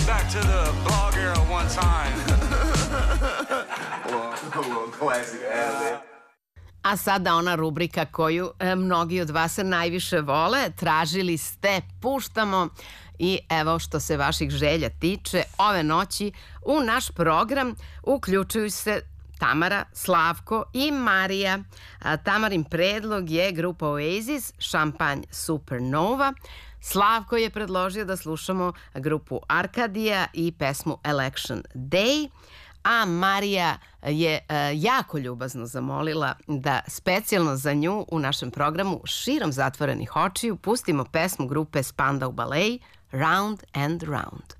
back to the blog era one time. Classic ad. A sada ona rubrika koju mnogi od vas najviše vole, tražili ste, puštamo i evo što se vaših želja tiče, ove noći u naš program uključuju se Tamara, Slavko i Marija. Tamarin predlog je grupa Oasis, Šampanj Supernova. Slavko je predložio da slušamo grupu Arkadija i pesmu Election Day, a Marija je jako ljubazno zamolila da specijalno za nju u našem programu Širom zatvorenih očiju pustimo pesmu grupe Spandau Ballet Round and Round.